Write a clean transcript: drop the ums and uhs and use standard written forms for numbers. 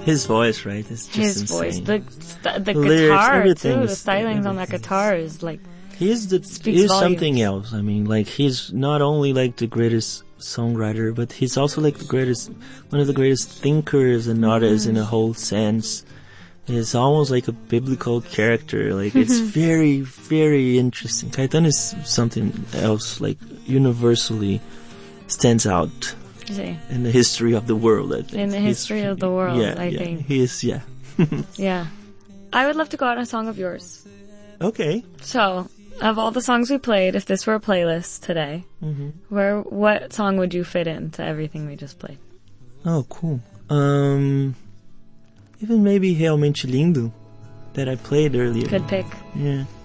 His voice, right? It's just His insane. voice, the lyrics, guitar everything too, the is- stylings on that everything. guitar is like, He's Speaks something volumes. else. I mean, like, he's not only like the greatest songwriter, but he's also like one of the greatest thinkers and artists in a whole sense. He's almost like a biblical character. Like, it's very, very interesting. Caetano is something else, like, universally stands out see, in the history of the world, I think. in the history of the world, I think. He is, yeah. Yeah. I would love to go out on a song of yours. Okay. So, of all the songs we played, if this were a playlist today, what song would you fit into everything we just played? Oh, cool. Even maybe Realmente Lindo that I played earlier. Good pick. Yeah.